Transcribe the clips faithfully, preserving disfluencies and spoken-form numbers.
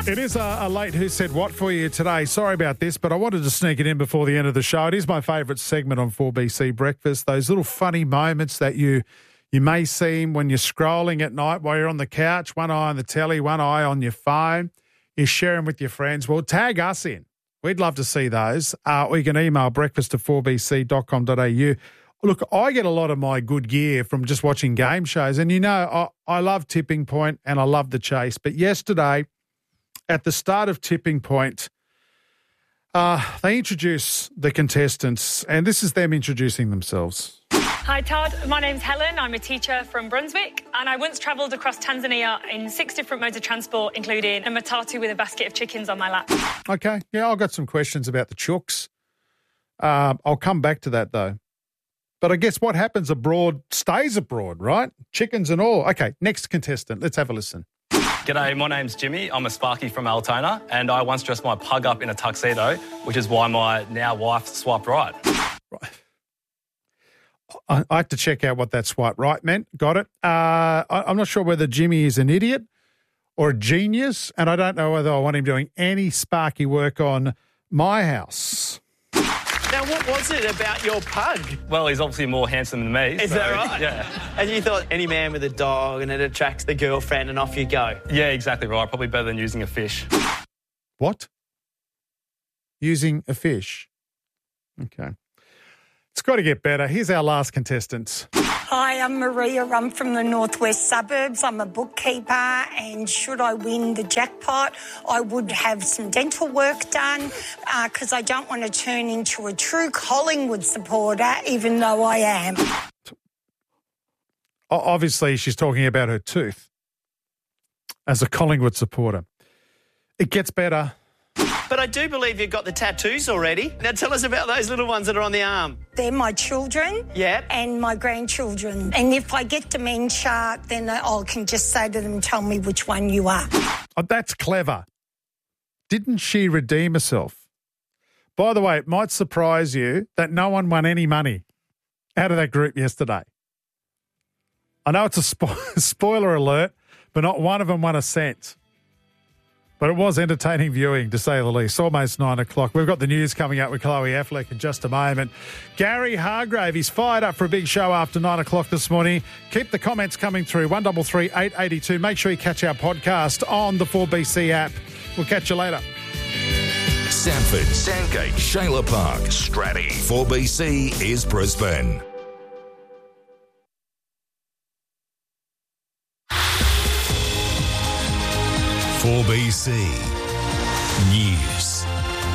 It is a, a late Who Said What for you today. Sorry about this, but I wanted to sneak it in before the end of the show. It is my favourite segment on four B C Breakfast, those little funny moments that you you may see when you're scrolling at night while you're on the couch, one eye on the telly, one eye on your phone. You share them with your friends. Well, tag us in. We'd love to see those. Uh, or you can email breakfast at four b c dot com dot a u. Look, I get a lot of my good gear from just watching game shows. And, you know, I, I love Tipping Point and I love The Chase. But yesterday, at the start of Tipping Point, uh, they introduce the contestants, and this is them introducing themselves. Hi, Todd. My name's Helen. I'm a teacher from Brunswick, and I once travelled across Tanzania in six different modes of transport, including a matatu with a basket of chickens on my lap. Okay. Yeah, I've got some questions about the chooks. Uh, I'll come back to that, though. But I guess what happens abroad stays abroad, right? Chickens and all. Okay, next contestant. Let's have a listen. G'day, my name's Jimmy. I'm a Sparky from Altona, and I once dressed my pug up in a tuxedo, which is why my now wife swiped right. Right. I, I had to check out what that swipe right meant. Got it. Uh, I, I'm not sure whether Jimmy is an idiot or a genius, and I don't know whether I want him doing any Sparky work on my house. Now, what was it about your pug? Well, he's obviously more handsome than me. Is so, that right? Yeah. And you thought any man with a dog and it attracts the girlfriend and off you go? Yeah, exactly right. Probably better than using a fish. What? Using a fish? Okay. It's got to get better. Here's our last contestant. Hi, I'm Maria. I'm from the northwest suburbs. I'm a bookkeeper, and should I win the jackpot, I would have some dental work done because uh, I don't want to turn into a true Collingwood supporter, even though I am. Obviously, she's talking about her tooth as a Collingwood supporter. It gets better. But I do believe you've got the tattoos already. Now tell us about those little ones that are on the arm. They're my children yep. and my grandchildren. And if I get dementia, then I can just say to them, tell me which one you are. Oh, that's clever. Didn't she redeem herself? By the way, it might surprise you that no one won any money out of that group yesterday. I know it's a spo- spoiler alert, but not one of them won a cent. But it was entertaining viewing, to say the least. Almost nine o'clock. We've got the news coming up with Chloe Affleck in just a moment. Gary Hargrave, he's fired up for a big show after nine o'clock this morning. Keep the comments coming through. one three three, eight eight two. Make sure you catch our podcast on the four B C app. We'll catch you later. Sanford, Sandgate, Shayla Park, Stratty. four B C is Brisbane. four B C News.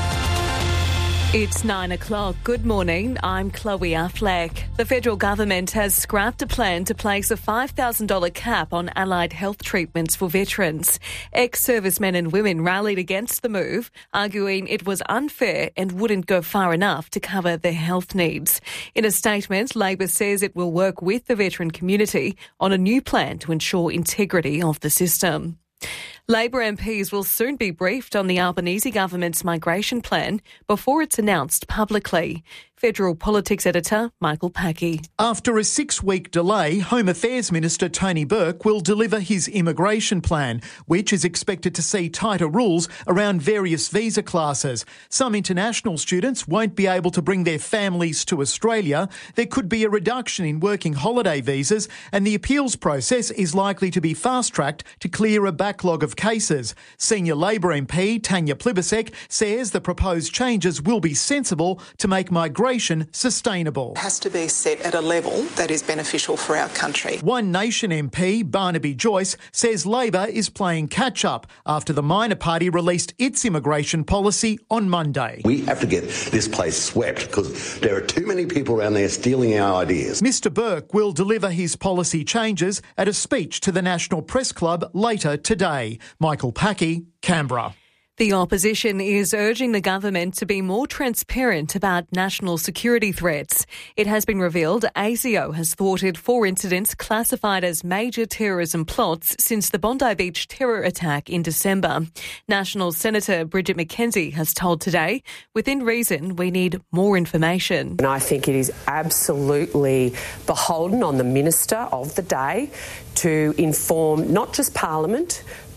It's nine o'clock. Good morning. I'm Chloe Affleck. The federal government has scrapped a plan to place a five thousand dollars cap on allied health treatments for veterans. Ex-servicemen and women rallied against the move, arguing it was unfair and wouldn't go far enough to cover their health needs. In a statement, Labor says it will work with the veteran community on a new plan to ensure integrity of the system. Labor M Ps will soon be briefed on the Albanese government's migration plan before it's announced publicly. Federal Politics Editor Michael Packey. After a six-week delay, Home Affairs Minister Tony Burke will deliver his immigration plan, which is expected to see tighter rules around various visa classes. Some international students won't be able to bring their families to Australia. There could be a reduction in working holiday visas, and the appeals process is likely to be fast-tracked to clear a backlog of cases. Senior Labor M P Tanya Plibersek says the proposed changes will be sensible to make migration sustainable. It has to be set at a level that is beneficial for our country. One Nation M P Barnaby Joyce says Labor is playing catch-up after the minor party released its immigration policy on Monday. We have to get this place swept because there are too many people around there stealing our ideas. Mister Burke will deliver his policy changes at a speech to the National Press Club later today. Michael Packey, Canberra. The opposition is urging the government to be more transparent about national security threats. It has been revealed A S I O has thwarted four incidents classified as major terrorism plots since the Bondi Beach terror attack in December. National Senator Bridget McKenzie has told Today, within reason, we need more information. And I think it is absolutely beholden on the Minister of the day to inform not just Parliament,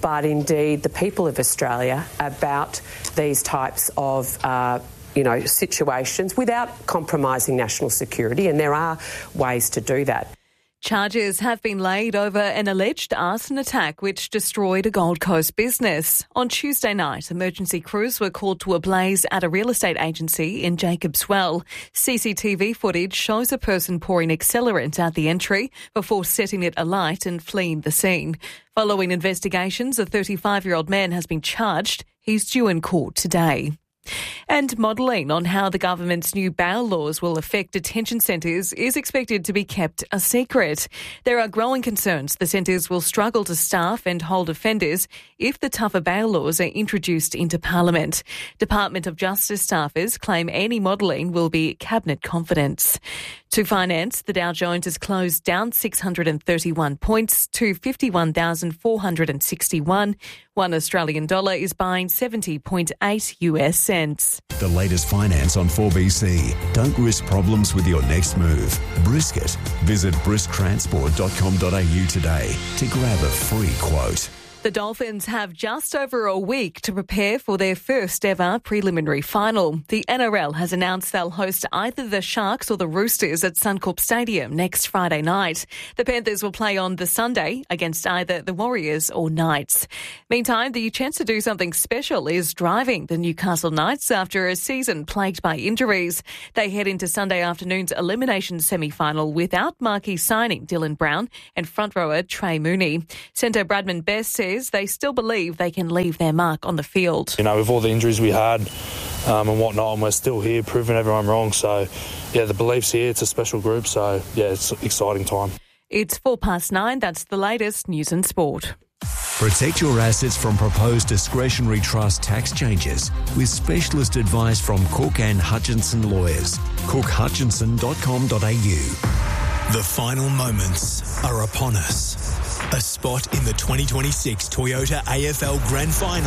but indeed the people of Australia about these types of uh, you know, situations without compromising national security, and there are ways to do that. Charges have been laid over an alleged arson attack which destroyed a Gold Coast business. On Tuesday night, emergency crews were called to a blaze at a real estate agency in Jacobs Well. C C T V footage shows a person pouring accelerant out the entry before setting it alight and fleeing the scene. Following investigations, a thirty-five-year-old man has been charged. He's due in court today. And modelling on how the government's new bail laws will affect detention centres is expected to be kept a secret. There are growing concerns the centres will struggle to staff and hold offenders if the tougher bail laws are introduced into Parliament. Department of Justice staffers claim any modelling will be cabinet confidence. To finance, the Dow Jones has closed down six hundred thirty-one points to fifty-one thousand four hundred sixty-one. One Australian dollar is buying seventy point eight U S cents. The latest finance on four B C. Don't risk problems with your next move. Brisket. Visit brisk transport dot com dot a u today to grab a free quote. The Dolphins have just over a week to prepare for their first ever preliminary final. The N R L has announced they'll host either the Sharks or the Roosters at Suncorp Stadium next Friday night. The Panthers will play on the Sunday against either the Warriors or Knights. Meantime, the chance to do something special is driving the Newcastle Knights after a season plagued by injuries. They head into Sunday afternoon's elimination semi-final without marquee signing Dylan Brown and front rower Trey Mooney. Centre Bradman Best says they still believe they can leave their mark on the field. You know, with all the injuries we had um, and whatnot, and we're still here proving everyone wrong. So, yeah, the belief's here. It's a special group. So, yeah, it's an exciting time. It's four past nine. That's the latest news and sport. Protect your assets from proposed discretionary trust tax changes with specialist advice from Cook and Hutchinson Lawyers. cook hutchinson dot com dot a u. The final moments are upon us. A spot in the twenty twenty-six Toyota A F L Grand Final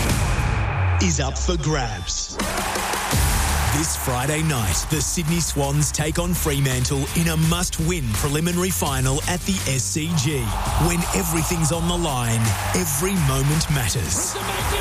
is up for grabs. This Friday night, the Sydney Swans take on Fremantle in a must-win preliminary final at the S C G. When everything's on the line, every moment matters.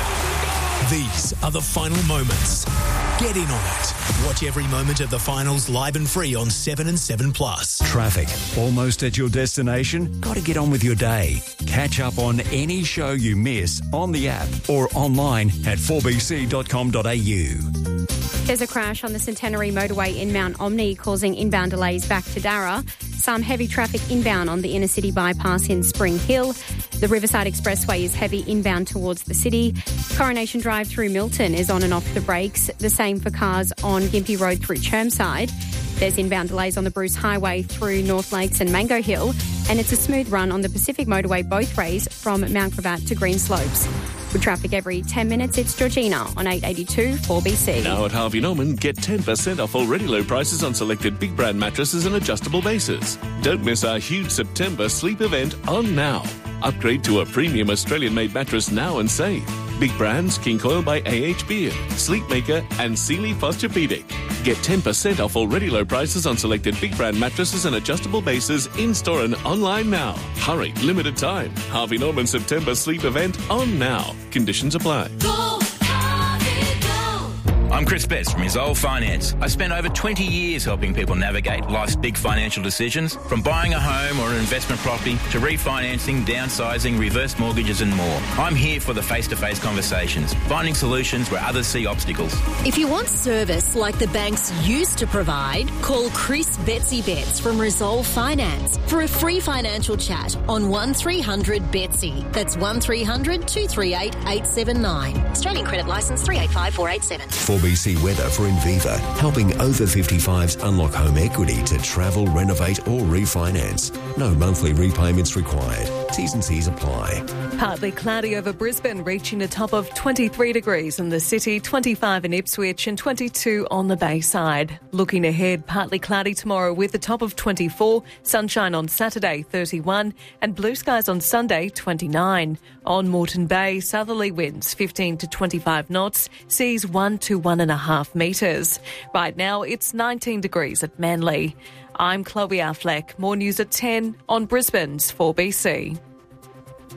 These are the final moments. Get in on it. Watch every moment of the finals live and free on seven and seven plus. Traffic. Almost at your destination? Got to get on with your day. Catch up on any show you miss on the app or online at four b c dot com dot a u. There's a crash on the Centenary motorway in Mount Omni causing inbound delays back to Darra. Some heavy traffic inbound on the inner city bypass in Spring Hill. The Riverside Expressway is heavy inbound towards the city. Coronation Drive through Milton is on and off the brakes. The same for cars on Gympie Road through Chermside. There's inbound delays on the Bruce Highway through North Lakes and Mango Hill. And it's a smooth run on the Pacific Motorway both ways from Mount Gravatt to Greenslopes. With traffic every ten minutes, it's Georgina on eight eighty-two four B C. Now at Harvey Norman, get ten percent off already low prices on selected big brand mattresses and adjustable bases. Don't miss our huge September sleep event on now. Upgrade to a premium Australian-made mattress now and save. Big brands, King Coil by A H Beard, Sleepmaker and Sealy Posturepedic. Get ten percent off already low prices on selected big brand mattresses and adjustable bases in-store and online now. Hurry, limited time. Harvey Norman September sleep event on now. Conditions apply. Go, Harvey, go. I'm Chris Betts from Resolve Finance. I spent over twenty years helping people navigate life's big financial decisions, from buying a home or an investment property to refinancing, downsizing, reverse mortgages and more. I'm here for the face-to-face conversations, finding solutions where others see obstacles. If you want service like the banks used to provide, call Chris Betsy Betts from Resolve Finance for a free financial chat on one three hundred Betsy. That's one three hundred two three eight eight seven nine. Australian credit licence three eight five four eight seven. four B C weather for Inviva, helping over fifty-fives unlock home equity to travel, renovate or refinance. No monthly repayments required. T's and C's apply. Partly cloudy over Brisbane, reaching a top of twenty-three degrees in the city, twenty-five in Ipswich and twenty-two on the Bayside. Looking ahead, partly cloudy tomorrow with a top of twenty-four, sunshine on Saturday, thirty-one and blue skies on Sunday, twenty-nine. On Moreton Bay, southerly winds fifteen to twenty-five knots, seas one to one and a half metres. Right now, it's nineteen degrees at Manly. I'm Chloe Affleck. More news at ten on Brisbane's four B C.